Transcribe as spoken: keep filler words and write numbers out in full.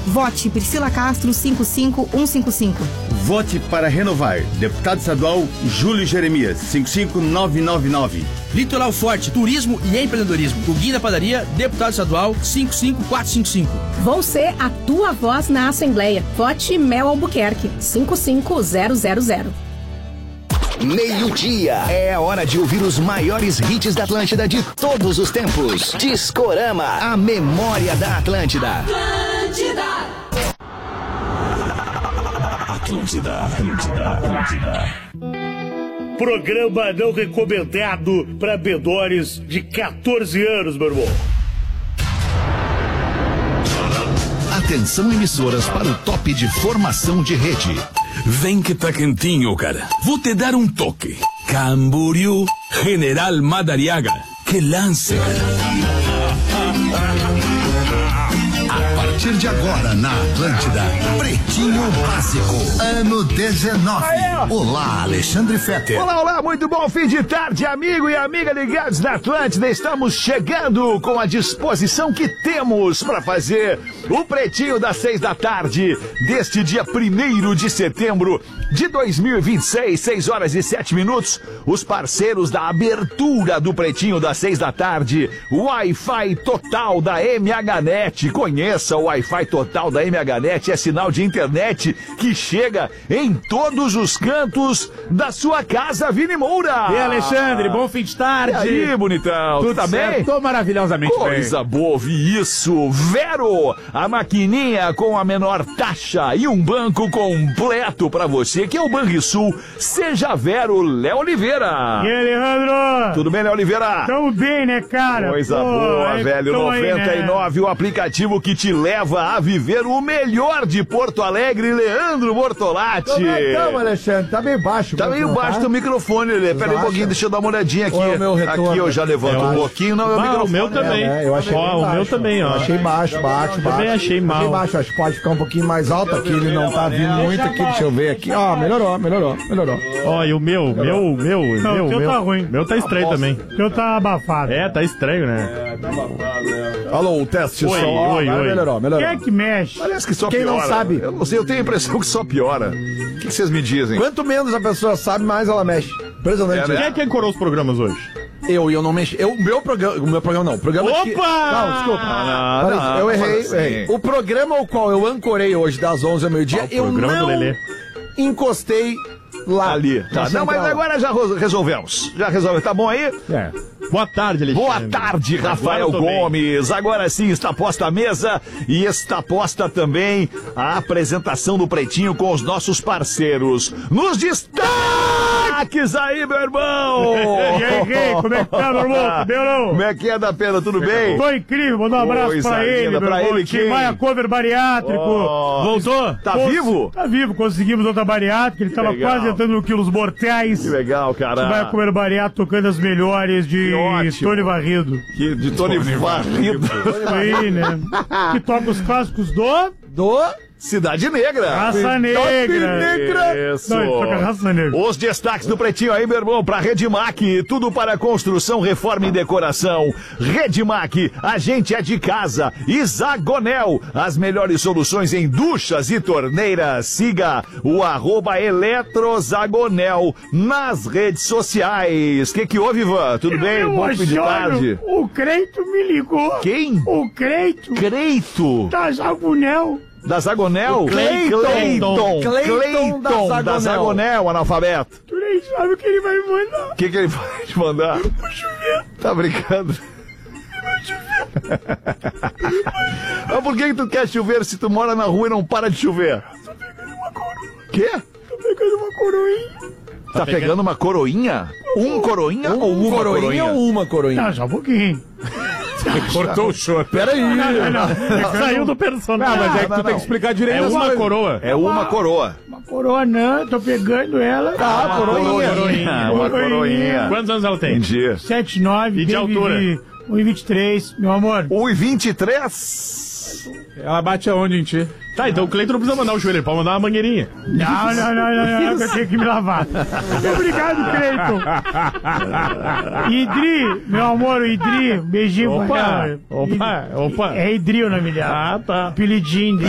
Vote Priscila Castro cinco cinco um cinco cinco. Vote para renovar. Deputado estadual Júlio Jeremias, cinco cinco nove nove nove. Litoral Forte, Turismo e Empreendedorismo. O Guia da Padaria, deputado estadual cinco cinco quatro cinco cinco. Vou ser a tua voz na Assembleia. Vote Mel Albuquerque, cinco cinco zero zero zero. Meio-dia. É a hora de ouvir os maiores hits da Atlântida de todos os tempos. Discorama, a memória da Atlântida. Atlântida. Atlântida, Atlântida, Atlântida. Programa não recomendado para menores de quatorze anos, meu irmão. Atenção, emissoras, para o top de formação de rede. Vem que tá quentinho, cara. Vou te dar um toque. Camboriú, General Madariaga. Que lance, cara. A partir de agora, na Atlântida, Pretinho Básico, ano dezenove. Olá, Alexandre Fetter. Olá, olá, muito bom fim de tarde, amigo e amiga ligados na Atlântida. Estamos chegando com a disposição que temos para fazer o Pretinho das seis da tarde, deste dia primeiro de setembro de dois mil e vinte e seis, seis horas e sete minutos. Os parceiros da abertura do Pretinho das seis da tarde, Wi-Fi Total da M H Net. Conheça o Wi-Fi Total da M H Net, é sinal de internet que chega em todos os cantos da sua casa, Vini Moura. E Alexandre, bom fim de tarde. E aí, bonitão? Tudo tá certo? bem? Tô maravilhosamente Coisa bem. Coisa boa ouvir isso. Vero, a maquininha com a menor taxa e um banco completo pra você, que é o Banrisul. Seja Vero, Léo Oliveira. E aí, Alejandro? Tudo bem, Léo Oliveira? Tamo bem, né, cara? Coisa Pô, boa, é, velho. noventa e nove, aí, né? O aplicativo que te leva a viver o melhor de Porto Alegre, Leandro Bortolatti. Como é que tamo, Alexandre? Tá bem baixo. Tá meio baixo teu microfone, Lê. Pera aí um pouquinho, deixa eu dar uma olhadinha aqui. Ou é o meu retorno? Aqui eu já levanto Eu um acho. pouquinho, não é o Ah, microfone. o meu também. É, eu achei Ó, bem o baixo. meu também, ó. Achei baixo, baixo, baixo. Também achei mal. Achei baixo, acho que pode ficar um pouquinho mais alto aqui, ele não tá vindo muito aqui, deixa eu ver aqui. Ó, melhorou, melhorou, melhorou. Ó, e o meu, meu, meu, Não, meu, o teu meu. tá ruim. Meu tá estranho também. O teu tá abafado. É, tá estranho, né? Alô, o teste Oi, só. oi, Agora oi. melhorou, melhorou. Quem é que mexe? Parece que só Quem piora. não sabe? Eu não sei, eu tenho a impressão que só piora. O que que vocês me dizem? Quanto menos a pessoa sabe, mais ela mexe. Impressionante. É, Quem né? é que ancorou os programas hoje? Eu, e eu não mexi. Eu, o meu programa. O meu programa não. O programa Opa! que. Não, desculpa. Ah, Peraí, não, eu não errei, fala eu errei. assim. O programa ao qual eu ancorei hoje das onze ao meio-dia, Ah, o eu programa do não Lelê. encostei lá. Ali. Tá. Na Não, mas central. agora já ro- resolvemos. Já resolvemos. Tá bom aí? É. Boa tarde, Alexandre. Boa tarde, Rafael Agora eu tô bem. Gomes. Agora sim está posta a mesa e está posta também a apresentação do Pretinho com os nossos parceiros. Nos destaques aí, meu irmão! E aí, Rei, como é que tá, meu irmão? Tudo bem ou não? Como é que é da pena? Tudo bem? Tô incrível, mandar um abraço Coisa pra ele, linda. meu Pra irmão. ele Tim quem? Maia Cover Bariátrico. Oh. Voltou? Tá Cons- vivo? Tá vivo, conseguimos outra bariátrica, ele tava legal. quase entrando no Quilos Mortais. Que legal, Tim Maia cara. Cover Bariátrico tocando as melhores Que de ótimo. Tony Varrido. Que- De Tony Varrido. Aí, né? Que toca os clássicos do Do. Cidade Negra. Raça Negra. Negra. Isso. Não, ele toca Raça Negra. Os destaques do Pretinho aí, meu irmão, pra Redmac, tudo para construção, reforma e decoração. Redmac, a gente é de casa. Hexagonel, as melhores soluções em duchas e torneiras. Siga o arroba Eletrozagonel nas redes sociais. Que que houve, Ivan? Tudo bem? Meu Bom fim de tarde. Osório, o Creito me ligou. Quem? O Creito Creito. da Zagonel. Da Zagonel? Cleiton. Cleiton. Cleiton da Cleiton da Zagonel. Zagonel, analfabeto. Tu nem sabe o que ele vai me mandar. O que, que ele vai te mandar? Tá brincando? Mas por que, que tu quer chover se tu mora na rua e não para de chover? Tô pegando uma coroa. Quê? Tô pegando uma coroinha. Tá pegando uma coroinha? Um coroinha ou Um uma coroinha, coroinha? ou uma coroinha? Não, só um pouquinho. Cortou o show. Peraí. Não, não. Saiu do personagem. Não, mas é que não, tu tem não. que explicar direito. É as uma coisas. coroa. É uma coroa. Uma coroa não, tô pegando ela. Tá, coroinha. Coroinha, uma coroinha. Quantos anos ela tem? Entendi. sete nove. E de altura? um e vinte e três, meu amor. um e vinte e três. Ela bate aonde em ti? Tá, então o Cleiton não precisa mandar o joelho, ele pode mandar uma mangueirinha. Não, não, não, não, não, eu tenho que me lavar. Obrigado, Cleiton. Idri, meu amor, o Idri, um beijinho pra Opa, ela. opa, Idri- opa. É Idri o nome dela. Ah, tá. Apelidinho, Idri.